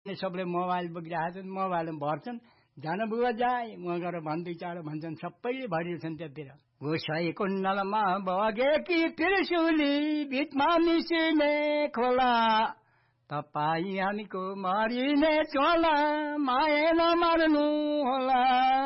सबले मोबाइल बोकिरहेको छन्, मोबाइलमा भर्छन्। जान बुवा जाए उहाँ गएर भन्दै चाँडो भन्छन्, सबैले भरिन्छन् त्यतिर। गोसाई कुण्डलमा बगेकी त्रिशुली बिचमा मिसिने खोला, तपाईँ हामीको मरिने चोला माया नमार्नु होला।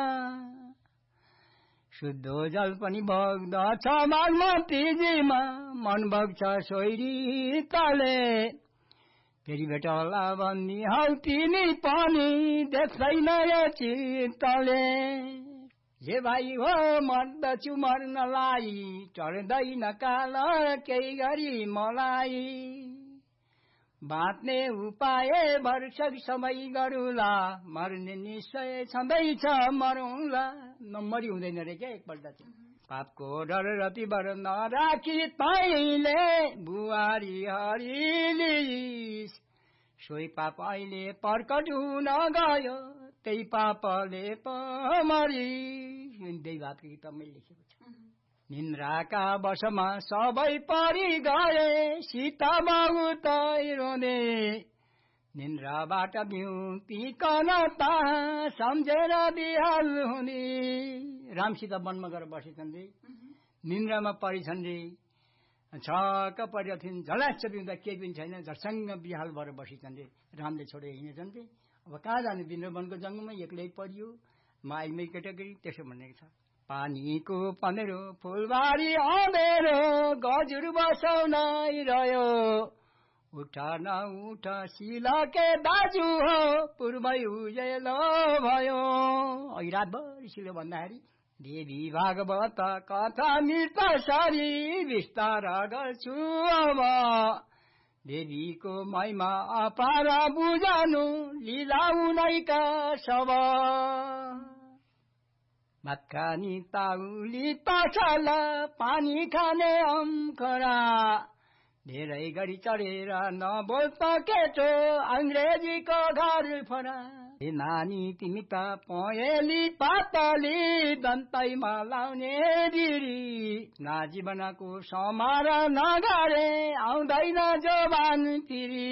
शुद्ध जल पनि बग्दछ बागमतीजीमा, मन बग्छ सोइरी तले। फेरि भेट होला भन्ने हौ तिमी पनि, देख्दैन यो चित्तले। हे भाइ हो मर्दछु मर्नलाई, चढ्दैन काल केही गरी मलाई। बाँच्ने उपाय वर्षक समय गरौँला, मर्ने निश्चय छँदैछ मरौँला। नम्बरी हुँदैन रे क्या एकपल्ट चाहिँ। पापको डर रति बर नराखी तैले, बुहारी हरिली सोही पाप अहिले प्रकट हुन गयो, त्यही पापले पमरी। त्यही भातको किताबमै लेखेको छ। निन्द्राका बसमा सबै परि गए, सीता बाबु तै रोने। निन्द्राबाट बिउतिकन तहाँ सम्झेर बिहाल हुने। राम सीता वनमा गएर बसेछन् रे, निन्द्रामा परिछन् रे, छक्क परेर थिइन्। झल्याच्छ बिउँदा केही पनि छैन, झर्सँग बिहाल भएर बसेछन् रे। रामले छोडेर हिँडेछन् रे। अब कहाँ जाने, बिन्द्र वनको जङ्गलमा एक्लै परियो, माइलमै केटाकेटी त्यसो भनेको छ। पानीको पँधेरो फुलबारी अँधेरो, गजुर बसाउनै रह्यो। उठ न उठ सिलके दाजु हो, पूर्वै उजेलो भयो। अघि रातभरि सिलो भन्दाखेरि देवी भागवत कथा मृत सरी, विस्तार गर्छु अब। देवीको महिमा अपार बुझानु, लीला उनैका सब। भात खाने ताउली पसल, पानी खाने अम्खरा। धेरै गरी चढेर नबोल त केटो, अंग्रेजीको घर फरा। हे नानी तिमी त पहेँली पातली, दन्तैमा लाउने बिरी। नाजीवनको समार नगरे, आउँदैन जोबान फिरी।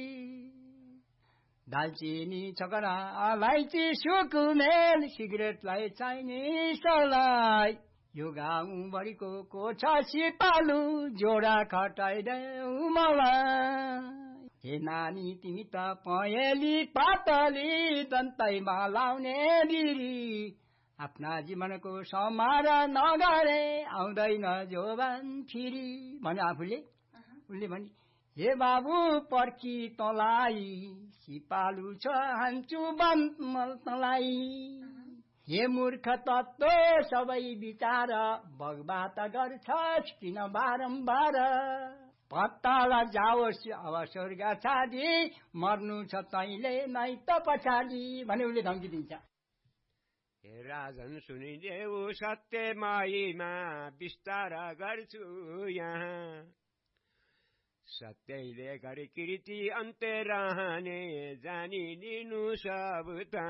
दालचिनी छकरा अलैँची सुकुमेल, सिगरेटलाई चाहिने सलाई। यो गाउँभरिको कोठा सिपालु, जोडा खटाइदेऊ मलाई। हे नानी तिमी त पहेँली पातली, दन्तैमा लाउने बिरी। आफ्ना जीवनको समार नगरे, आउँदैन जोबान फिरी। भने आफूले, उसले भने हे बाबु पर्खी तँलाई, सिपालु छ हान्छु बन्मल तँलाई। हे मूर्ख तत्व सबै विचार, बगबात गर्छस् किन बारम्बार। पत्ताला जाओस् अब स्वर्ग छाडी, मर्नु छ तैँले नै त पछाडि। भने उसले धम्की दिन्छ। हे राजन सुनिदेऊ सत्य महिमा, विस्तार गर्छु यहाँ। सत्यैले गरी कृति अन्त्य रहने, जानिदिनु सब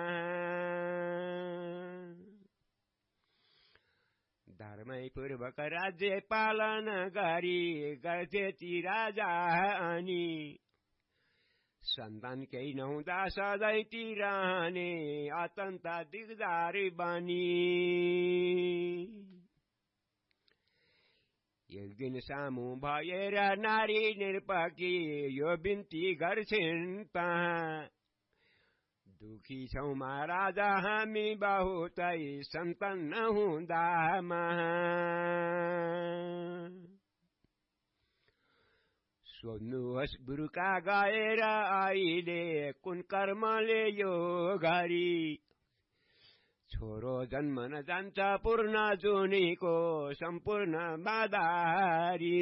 धर्मै पूर्वक राज्य पालन गरी, गर्थे ती राजा अनि। सन्तान केही नहुँदा सधैँ ती रहने, अत्यन्त दिगदार बनी। एक दिन सामु भएर नारी निरपकी, यो बिन्ती गर्छिन् तहाँ। दुखी छौँ महाराजा हामी बहुतै, सन्तान नहुँदा महा। सोध्नुहोस् बुरुका गएर अहिले, कुन कर्मले यो घरी। छोरो जन्मन जान्छ पूर्ण जुनीको, सम्पूर्ण बाधारी।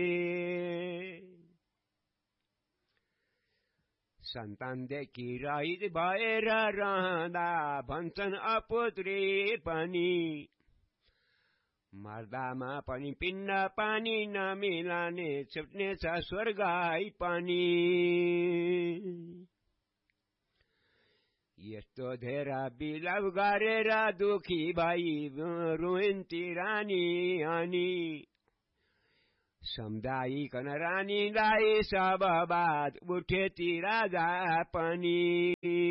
सन्तानदेखि रहित भएर रहँदा, भन्छन् अपुत्री पनि। मर्दामा पनि पिण्ड पानी नमिलाने, छुट्नेछ स्वर्गै पनि। यस्तो धेर बिलव गरेर दुखी भई रुइन्ती रानी अनि। सम्झाइकन रानीलाई सब बात उठे ती राजा पनि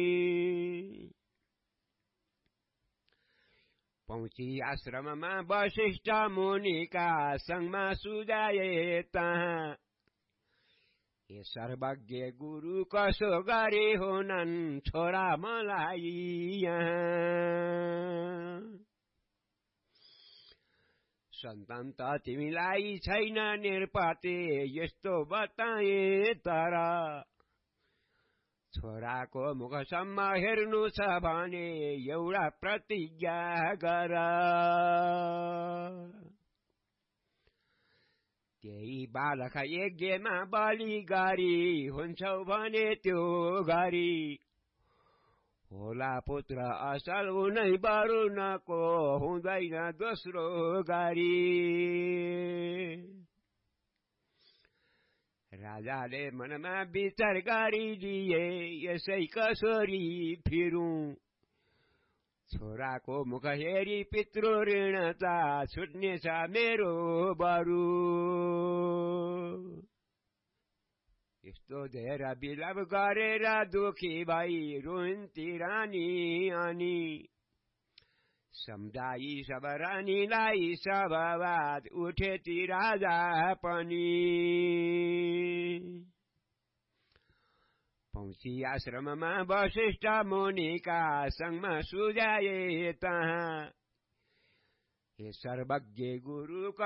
पहुँची आश्रममा वशिष्ठ मुनिका संगमा सुझाए तहाँ हे सर्वज्ञ गुरु कसो गरे हुनन् छोरा मलाई यहाँ सन्तान त तिमीलाई छैन निरपते यस्तो बताए तर छोराको मुखसम्म हेर्नु छ भने एउटा प्रतिज्ञा गर त्यही बालक यज्ञमा बलि गरी हुन्छौ भने त्यो गरी होला पुत्र असल उनै वरुणको हुँदैन दोस्रो गरी राजाले मनमा विचार गरिदिए यसै कसरी फिरूं छोराको मुख हेरी पितृ ऋण त छुट्नेछ मेरो बरु यस्तो धेर विलाप गरेर दुखी भई रुन्ती रानी अनि सम्झाई सब रानीलाई सब बात उठे ती राजा पनि पहुँची आश्रममा वशिष्ठ मुनिका संगमा सुझाए तहाँ हे सर्वज्ञ गुरु